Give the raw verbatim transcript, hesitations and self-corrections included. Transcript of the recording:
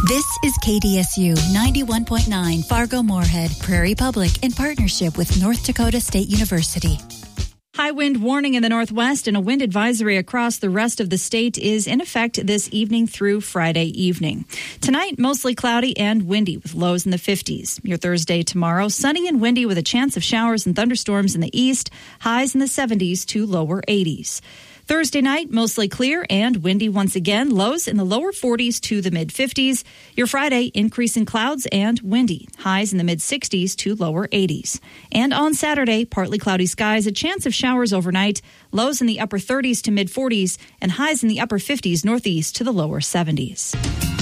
This is K D S U ninety-one point nine Fargo-Moorhead, Prairie Public, in partnership with North Dakota State University. High wind warning in the northwest and a wind advisory across the rest of the state is in effect this evening through Friday evening. Tonight, mostly cloudy and windy with lows in the fifties. Your Thursday tomorrow, sunny and windy with a chance of showers and thunderstorms in the east, highs in the seventies to lower eighties. Thursday night, mostly clear and windy once again, lows in the lower forties to the mid-fifties. Your Friday, increase in clouds and windy, highs in the mid-sixties to lower eighties. And on Saturday, partly cloudy skies, a chance of showers overnight, lows in the upper thirties to mid-forties, and highs in the upper fifties northeast to the lower seventies.